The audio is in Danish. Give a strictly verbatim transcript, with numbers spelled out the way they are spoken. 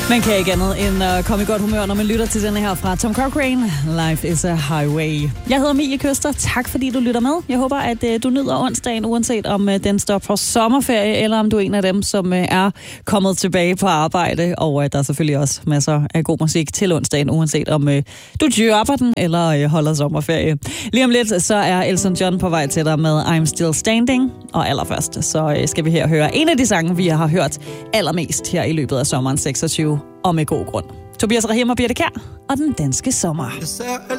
Man kan ikke andet end at komme i godt humør, når man lytter til denne her fra Tom Cochrane. Life is a highway. Jeg hedder Mie Køster. Tak fordi du lytter med. Jeg håber, at uh, du nyder onsdagen, uanset om uh, den står på sommerferie, eller om du er en af dem, som uh, er kommet tilbage på arbejde. Og uh, der er selvfølgelig også masser af god musik til onsdagen, uanset om uh, du jobber den, eller uh, holder sommerferie. Lige om lidt, så er Elton John på vej til dig med I'm Still Standing. Og allerførst, så uh, skal vi her høre en af de sange, vi har hørt allermest her i løbet af sommeren seksogtyve. Og med god grund. Tobias Rahim og Birte Kjær og Den Danske Sommer. Jeg ser